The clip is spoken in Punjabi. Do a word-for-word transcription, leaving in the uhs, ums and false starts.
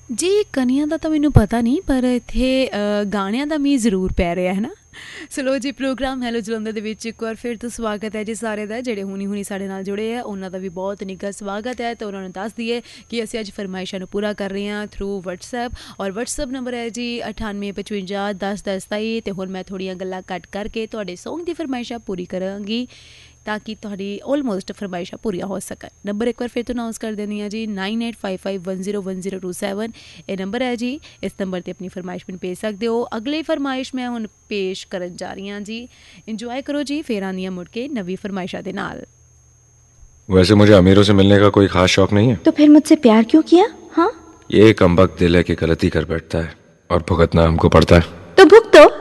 जी कनियां दा तां मैनूं पता नहीं, पर इत्थे गाणियां दा मी ਜ਼ਰੂਰ ਪੈ ਰਿਹਾ ਹੈ ਨਾ। ਸੋ ਲੋ ਜੀ, ਪ੍ਰੋਗਰਾਮ ਹੈਲੋ ਜਲੰਧਰ ਦੇ ਵਿੱਚ ਇੱਕ ਵਾਰ ਫਿਰ ਤੋਂ ਸਵਾਗਤ ਹੈ ਜੀ ਸਾਰੇ ਦਾ। ਜਿਹੜੇ ਹੁਣੀ ਹੁਣੀ ਸਾਡੇ ਨਾਲ ਜੁੜੇ ਆ ਉਹਨਾਂ ਦਾ ਵੀ ਬਹੁਤ ਨਿੱਘਾ ਸਵਾਗਤ ਹੈ। ਤਾਂ ਉਹਨਾਂ ਨੂੰ ਦੱਸ ਦਈਏ ਕਿ ਅਸੀਂ ਅੱਜ ਫਰਮਾਇਸ਼ਾਂ ਨੂੰ ਪੂਰਾ ਕਰ ਰਹੇ ਹਾਂ ਥਰੂ ਵਟਸਐਪ, ਔਰ ਵਟਸਐਪ ਨੰਬਰ ਹੈ ਜੀ ਅਠਾਨਵੇਂ ਪਚਵੰਜਾ ਦਸ ਦਸ ਸਤਾਈ। ਅਤੇ ਹੁਣ ਮੈਂ ਥੋੜ੍ਹੀਆਂ ਗੱਲਾਂ ਕੱਟ ਕਰਕੇ ਤੁਹਾਡੇ ਸੌਂਗ ਦੀ ਫਰਮਾਇਸ਼ਾਂ ਪੂਰੀ ਕਰਾਂਗੀ ਤਾਂ ਕਿ ਤੁਹਾਡੀ ਆਲਮੋਸਟ ਫਰਮਾਇਸ਼ਾਂ ਪੂਰੀਆਂ ਹੋ ਸਕਣ। ਨੰਬਰ ਇੱਕ ਵਾਰ ਫਿਰ ਤੋਂ ਅਨਾਊਂਸ ਕਰ ਦਿੰਦੀ ਹਾਂ ਜੀ, nine eight five five one zero one zero two seven ਇਹ ਨੰਬਰ ਹੈ ਜੀ। ਇਸ ਨੰਬਰ 'ਤੇ ਆਪਣੀ ਫਰਮਾਇਸ਼ ਮੈਨੂੰ ਭੇਜ ਸਕਦੇ ਹੋ। ਅਗਲੀ ਫਰਮਾਇਸ਼ ਮੈਂ ਹੁਣ ਪੇਸ਼ ਕਰਨ ਜਾ ਰਹੀ ਹਾਂ ਜੀ, ਇੰਜੋਏ ਕਰੋ ਜੀ। ਫਿਰ ਆਉਂਦੀ ਹਾਂ ਮੁੜ ਕੇ ਨਵੀਂ ਫਰਮਾਇਸ਼ਾਂ ਦੇ ਨਾਲ। वैसे मुझे अमीरों से मिलने का कोई खास शौक नहीं है। तो फिर मुझसे प्यार क्यों किया? हाँ, ये कमबख्त दिल है कि गलती कर बैठता है और भुगतना हमको पड़ता है। तो भुगतो।